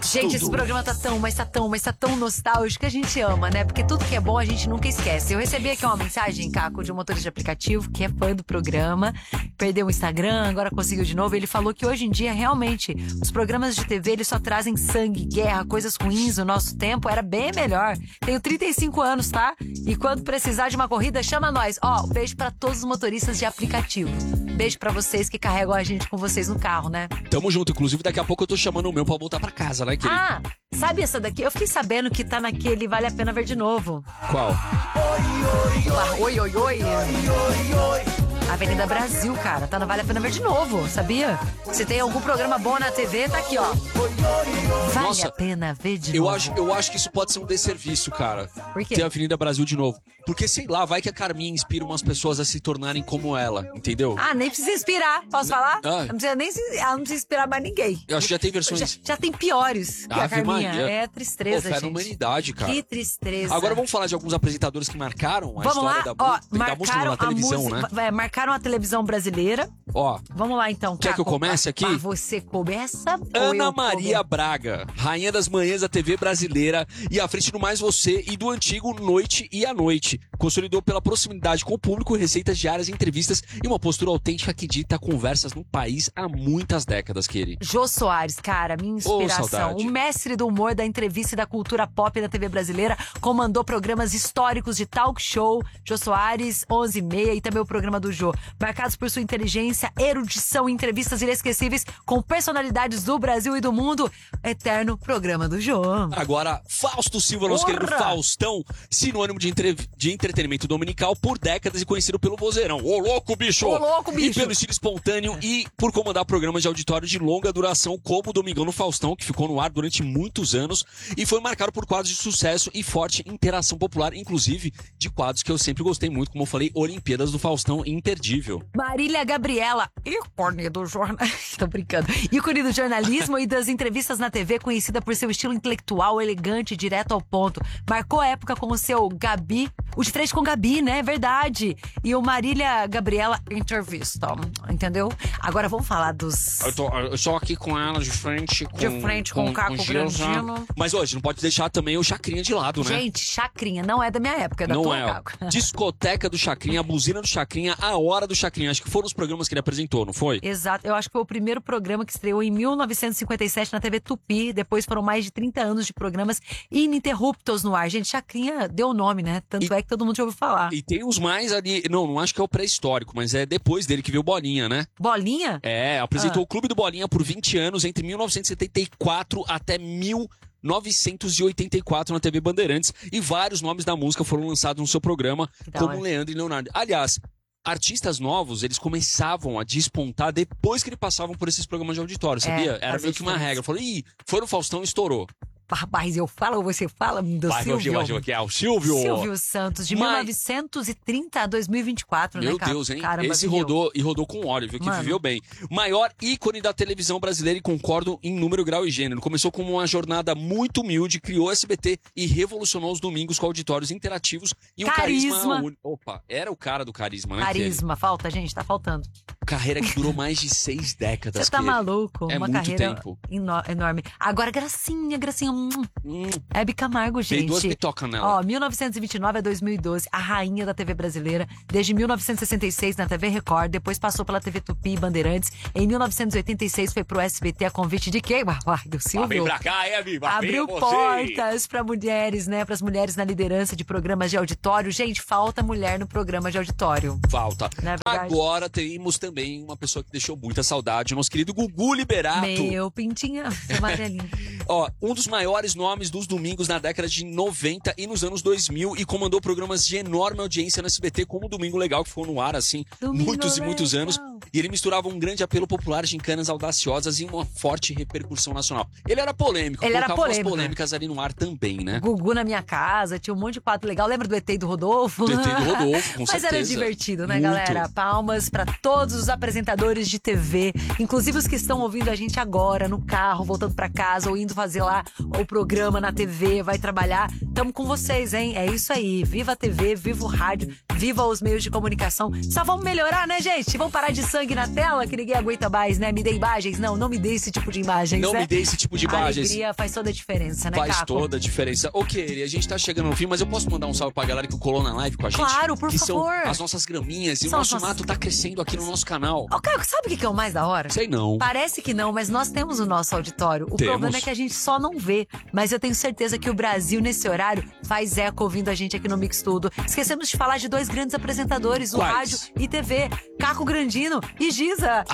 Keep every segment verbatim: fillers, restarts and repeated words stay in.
Gente, tudo. esse programa tá tão, mas tá tão, mas tá tão nostálgico que a gente ama, né? Porque tudo que é bom a gente nunca esquece. Eu recebi aqui uma mensagem, Caco, de um motorista de aplicativo que é fã do programa, perdeu o Instagram, agora conseguiu de novo. Ele falou que hoje em dia, realmente, os programas de T V, eles só trazem sangue, guerra, coisas ruins. O nosso tempo era bem melhor. Tenho trinta e cinco anos, tá? E quando precisar de uma corrida, chama nós. Ó, beijo pra todos os motoristas de aplicativo. Beijo pra vocês que carregam a gente com vocês no carro, né? Tamo junto. Inclusive, daqui a pouco eu tô chamando o meu pra voltar pra casa, né, querido? Ah, sabe essa daqui? Eu fiquei sabendo que tá naquele Vale a Pena Ver de Novo. Qual? Oi, oi, oi. Avenida Brasil, cara. Tá no Vale a Pena Ver de Novo, sabia? Se tem algum programa bom na T V, tá aqui, ó. Vale Nossa, a pena ver de eu novo. acho, eu acho que isso pode ser um desserviço, cara. Por quê? Ter a Avenida Brasil de novo. Porque, sei lá, vai que a Carminha inspira umas pessoas a se tornarem como ela, entendeu? Ah, nem precisa inspirar. Posso falar? Ah. Não precisa nem se... Ela não precisa inspirar mais ninguém. Eu acho que já tem versões... Já, já tem piores que a Ave Carminha. Maria. É Pô, tristeza, fé na gente. humanidade, cara. Que tristeza. Agora vamos falar de alguns apresentadores que marcaram a Vamos história lá, da, ó, mu- da música marcaram na televisão, a música, né? é, marcaram a televisão brasileira. Ó, Vamos lá, então. Quer que eu Caco. comece aqui? Ah, você começa ou Ana eu Maria começo? Braga, rainha das manhãs da T V brasileira e à frente do Mais Você e do antigo Noite e à Noite. Consolidou pela proximidade com o público, receitas diárias, entrevistas e uma postura autêntica que dita conversas no país há muitas décadas, querido. Jô Soares, cara, minha inspiração. saudade. O mestre do humor, da entrevista e da cultura pop da T V brasileira, comandou programas históricos de talk show, Jô Soares, onze e meia e também o programa do Jô. Marcados por sua inteligência, erudição e entrevistas inesquecíveis com personalidades do Brasil e do mundo. Eterno programa do Jô. Agora, Fausto Silva, nosso Porra! querido Faustão, sinônimo de, entre... de entretenimento dominical por décadas e conhecido pelo vozeirão. Ô louco, bicho! Ô, louco, bicho! E pelo estilo espontâneo e por comandar programas de auditório de longa duração, como o Domingão no Faustão, que ficou no ar durante muitos anos e foi marcado por quadros de sucesso e forte interação popular, inclusive de quadros que eu sempre gostei muito, como eu falei, Olimpíadas do Faustão, imperdível. Marília Gabriela, ícone do jornal. Tô brincando. Ícone do jornalismo e das entrevistas na T V, conhecida por seu estilo intelectual, elegante e direto ao ponto. Marcou a época com o seu Gabi, o de frente com Gabi, né? É verdade. E o Marília Gabriela Entrevista, entendeu? Agora vamos falar dos... Eu tô, eu tô aqui com ela de frente com... De frente com o Caco Gilza. Grandino. Mas hoje, não pode deixar também o Chacrinha de lado, né? Gente, Chacrinha, não é da minha época, é da Não tua, é, ó. Caco. Discoteca do Chacrinha, a buzina do Chacrinha, a hora do Chacrinha. Acho que foram os programas que ele apresentou, não foi? Exato, eu acho que foi o primeiro programa que estreou em mil novecentos e cinquenta e sete na T V Tupi. Depois foram mais de trinta anos de programas ininterruptos no ar. Gente, Chacrinha deu o nome, né? Tanto E- é que todo mundo já ouviu falar. E tem uns mais ali... Não, não acho que é o pré-histórico, mas é depois dele que veio o Bolinha, né? Bolinha? É, apresentou Ah. o Clube do Bolinha por vinte anos, entre mil novecentos e setenta e quatro até mil novecentos e oitenta e quatro na T V Bandeirantes. E vários nomes da música foram lançados no seu programa, Que da como hora. Leandro e Leonardo. Aliás... Artistas novos, eles começavam a despontar depois que eles passavam por esses programas de auditório, sabia? Era fazia meio que uma diferença. regra. Falou, ih, foi no Faustão e estourou. Rapaz, eu falo ou você fala do Vai, meu Silvio? Gil, vai, que é o Silvio. Silvio Santos, de Mas- mil novecentos e trinta a dois mil e vinte e quatro, Meu né, cara? Deus, hein? Caramba, Esse viveu. rodou e rodou com óleo, viu? Que Mano. viveu bem. Maior ícone da televisão brasileira e concordo em número, grau e gênero. Começou como uma jornada muito humilde, criou o S B T e revolucionou os domingos com auditórios interativos e um carisma. Carisma. único. Opa, era o cara do carisma, né? Carisma, falta, gente, tá faltando. Kelly? Carreira que durou mais de seis décadas. Você tá Kelly. maluco? É Uma muito carreira tempo. eno- enorme. Agora, Gracinha, Gracinha. Hum, Hum, Hebe Camargo, tem gente. duas pitocas nela. Ó, mil novecentos e vinte e nove a dois mil e doze, a rainha da T V brasileira. Desde mil novecentos e sessenta e seis na T V Record, depois passou pela T V Tupi e Bandeirantes. Em mil novecentos e oitenta e seis foi pro S B T a convite de quem? Uai, do Vem Silvio. pra cá, Hebe, vai Abriu ver você. portas pra mulheres, né? Pras mulheres na liderança de programas de auditório. Gente, falta mulher no programa de auditório. Falta. Não é verdade? Agora temos também uma pessoa que deixou muita saudade, nosso querido Gugu Liberato. Meu pintinha amarelinho. Ó, um dos maiores nomes dos domingos na década de noventa e nos anos dois mil e comandou programas de enorme audiência no S B T, como o Domingo Legal, que ficou no ar, assim, Domingo muitos e muitos Legal. anos. E ele misturava um grande apelo popular, gincanas audaciosas e uma forte repercussão nacional. Ele era polêmico, Ele era colocava umas polêmico, polêmicas ali no ar também, né? Gugu na minha casa, tinha um monte de quadro legal. Lembra do E T e do Rodolfo? Do E T e do Rodolfo, com Mas certeza. era divertido, né, Muito. galera? Palmas pra todos os apresentadores de T V, inclusive os que estão ouvindo a gente agora, no carro, voltando pra casa, ou indo fazer lá o programa na T V, vai trabalhar. Tamo com vocês, hein? É isso aí. Viva a T V, viva o rádio, viva os meios de comunicação. Só vamos melhorar, né, gente? Vamos parar de sangue na tela que ninguém aguenta mais, né? Me dê imagens. Não, não me dê esse tipo de imagens, Não né? me dê esse tipo de A imagens. alegria faz toda a diferença, né, Faz Caco? toda a diferença. Ok, a gente tá chegando no fim, mas eu posso mandar um salve pra galera que colou na live com a gente? Claro, por que favor. São as nossas graminhas e São o nosso as nossas- mato tá crescendo aqui no nosso canal. Ô, Caco, sabe o que que é o mais da hora? Sei não. Parece que não, mas nós temos o nosso auditório. O Temos. problema é que a gente só não vê. Mas eu tenho certeza que o Brasil, nesse horário, faz eco ouvindo a gente aqui no Mix Tudo. Esquecemos de falar de dois grandes apresentadores, o Quais? rádio e T V, Caco Grandino e Giza.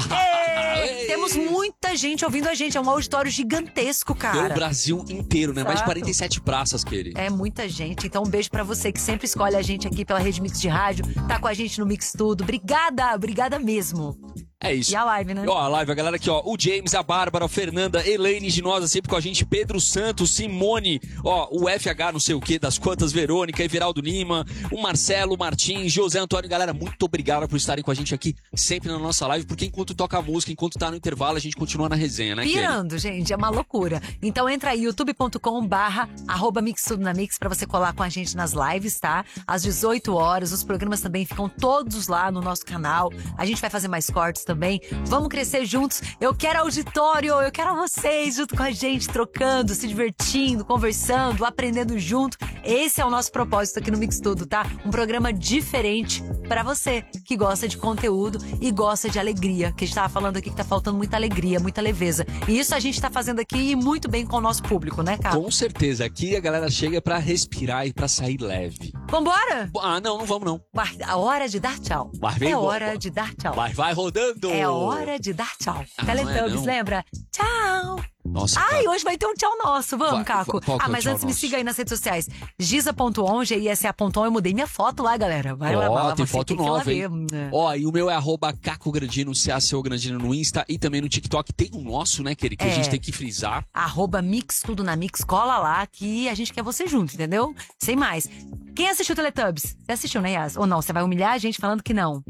Ei! Ei! Temos muita gente ouvindo a gente. É um auditório gigantesco, Pelo cara. Brasil inteiro, né? Mais de Exato. quarenta e sete praças, querido. É muita gente. Então, um beijo pra você que sempre escolhe a gente aqui pela Rede Mix de Rádio. Tá com a gente no Mix Tudo. Obrigada, obrigada mesmo. É isso. E a live, né? Ó, a live, a galera aqui, ó. O James, a Bárbara, a Fernanda, Elaine Ginosa, sempre com a gente. Pedro Santos, Simone, ó, o F H não sei o que, das quantas, Verônica, Everaldo Lima, o Marcelo, o Martins, José Antônio. Galera, muito obrigado por estarem com a gente aqui sempre na nossa live, porque enquanto toca a música, enquanto tá no intervalo, a gente continua na resenha, né, Kelly? Pirando, gente, é uma loucura. Então entra aí, youtube ponto com barra arroba Mix Tudo na Mix pra você colar com a gente nas lives, tá? Às dezoito horas, os programas também ficam todos lá no nosso canal. A gente vai fazer mais cortes também. Vamos crescer juntos. Eu quero auditório, eu quero vocês junto com a gente, trocando, se divertindo, conversando, aprendendo junto. Esse é o nosso propósito aqui no Mix Tudo, tá? Um programa diferente pra você que gosta de conteúdo e gosta de alegria. Que a gente tava falando aqui que tá faltando muita alegria, muita leveza. E isso a gente tá fazendo aqui e muito bem com o nosso público, né, cara? Com certeza. Aqui a galera chega pra respirar e pra sair leve. Vambora? Ah, não, não vamos não. Vai, a hora de dar tchau. Vai, vem, é bo- hora de dar tchau. Vai, vai rodando. É hora de dar tchau. Ah, não é, Teletubbies, não. lembra? Tchau. Nossa, Ai, cara. hoje vai ter um tchau nosso. Vamos, Vai, Caco. qual que é Ah, o mas tchau antes me nosso? siga aí nas redes sociais. Giza ponto on, G I S A ponto on. Eu mudei minha foto lá, galera. Vai lá, Ó, vai lá, tem você foto tem que ir lá nova, hein? ver. Ó, e o meu é arroba Caco Grandino, C A C O Grandino no Insta e também no TikTok. Tem o nosso, né, que, que a É. gente tem que frisar. Arroba Mix Tudo na Mix. Cola lá que a gente quer você junto, entendeu? Sem mais. Quem assistiu Teletubbies? Você assistiu, né, Yas? Ou não? Você vai humilhar a gente falando que não?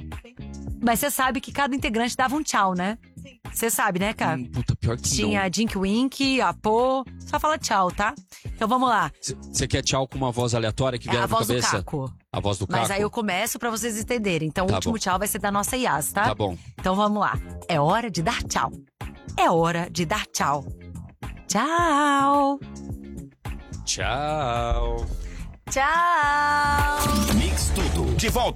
Mas você sabe que cada integrante dava um tchau, né? Você sabe, né, cara? Hum, puta, pior que Tinha não. a Dink Wink, a Pô. Só fala tchau, tá? Então vamos lá. Você quer tchau com uma voz aleatória que É vier a na tua voz do cabeça? Caco. A voz do Caco? Mas aí eu começo pra vocês entenderem. Então o Tá último bom. tchau vai ser da nossa Yas, tá? Tá bom. Então vamos lá. É hora de dar tchau. É hora de dar tchau. Tchau. Tchau. Tchau. Mix Tudo. De volta.